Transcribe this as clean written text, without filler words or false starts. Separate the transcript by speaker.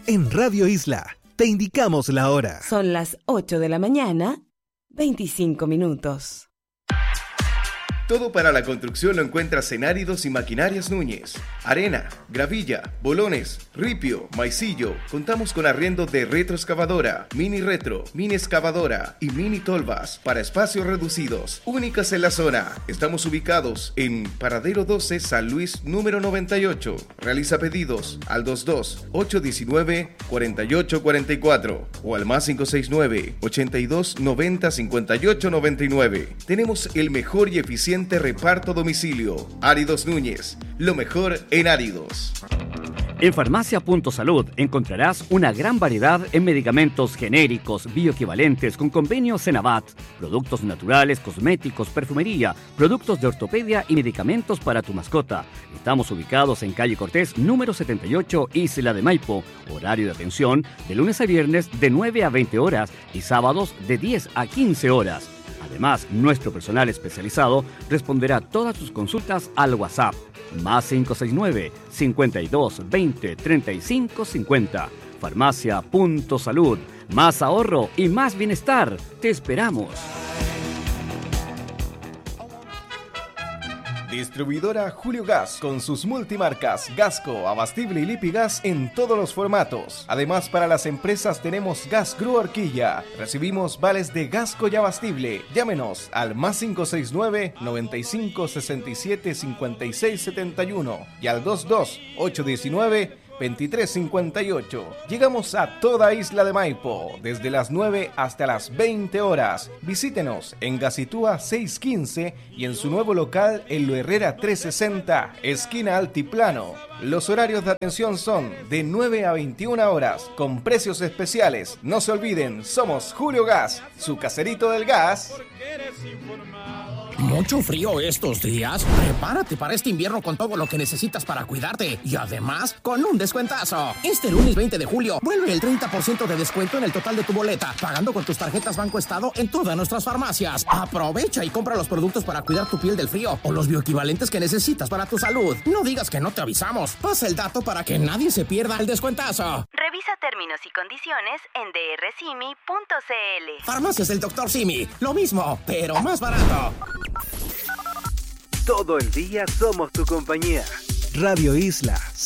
Speaker 1: En Radio Isla te indicamos la hora.
Speaker 2: Son las 8 de la mañana, 25 minutos.
Speaker 3: Todo para la construcción lo encuentras en Áridos y Maquinarias Núñez. Arena, gravilla, bolones, ripio, maicillo. Contamos con arriendo de retroexcavadora, mini retro, mini excavadora y mini tolvas para espacios reducidos. Únicas en la zona. Estamos ubicados en Paradero 12, San Luis, número 98. Realiza pedidos al 22-819-4844 o al más 569-8290-5899. Tenemos el mejor y eficiente reparto a domicilio. Áridos Núñez, lo mejor en áridos.
Speaker 4: En Farmacia Punto Salud encontrarás una gran variedad en medicamentos genéricos, bioequivalentes con convenio Senavat, productos naturales, cosméticos, perfumería, productos de ortopedia y medicamentos para tu mascota. Estamos ubicados en calle Cortés, número 78, Isla de Maipo. Horario de atención de lunes a viernes de 9 a 20 horas y sábados de 10 a 15 horas. Además, nuestro personal especializado responderá todas tus consultas al WhatsApp. Más 569 52 20 35 50. Farmacia Punto Salud. Más ahorro y más bienestar. Te esperamos.
Speaker 3: Distribuidora Julio Gas, con sus multimarcas Gasco, Abastible y Lipigas en todos los formatos. Además, para las empresas tenemos Gas Grúa Horquilla. Recibimos vales de Gasco y Abastible. Llámenos al más 569 95 67 56 71 y al 22 819 2358. Llegamos a toda Isla de Maipo, desde las 9 hasta las 20 horas. Visítenos en Gacitúa 615 y en su nuevo local en Lo Herrera 360, esquina Altiplano. Los horarios de atención son de 9 a 21 horas, con precios especiales. No se olviden, somos Julio Gas, su caserito del gas.
Speaker 5: ¿Mucho frío estos días? Prepárate para este invierno con todo lo que necesitas para cuidarte. Y además, con un descuentazo. Este lunes 20 de julio, vuelve el 30% de descuento en el total de tu boleta, pagando con tus tarjetas Banco Estado en todas nuestras farmacias. Aprovecha y compra los productos para cuidar tu piel del frío o los bioequivalentes que necesitas para tu salud. No digas que no te avisamos. Pasa el dato para que nadie se pierda el descuentazo.
Speaker 6: Revisa términos y condiciones en drcimi.cl.
Speaker 5: Farmacias del Dr. Simi. Lo mismo, pero más barato.
Speaker 7: Todo el día somos tu compañía.
Speaker 1: Radio Isla